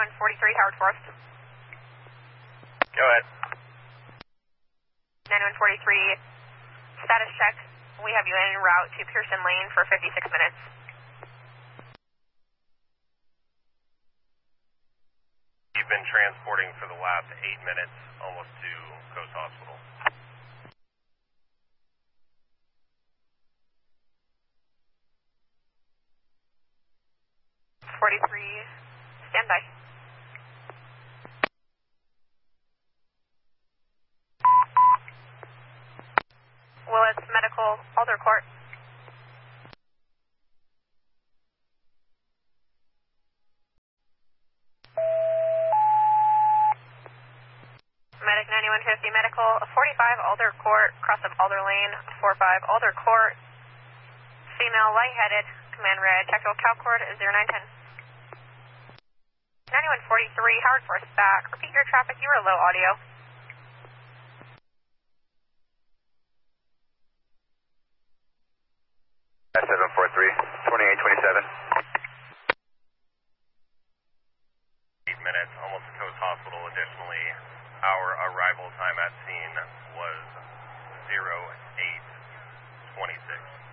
9143, Howard Forest. Go ahead. 9143, status check. We have you en route to Pearson Lane for 56 minutes. You've been transporting for the last 8 minutes, almost to Coast Hospital. Stand by. Willits Medical, Alder Court. Medic 9150 Medical, 45 Alder Court, cross of Alder Lane, 45 Alder Court, female lightheaded, command red, tactical CalCord 0910. 9143, Howard Forest back. Repeat your traffic, you were low audio. S743, 2827. 8 minutes, almost to Coast Hospital. Additionally, our arrival time at scene was 0826.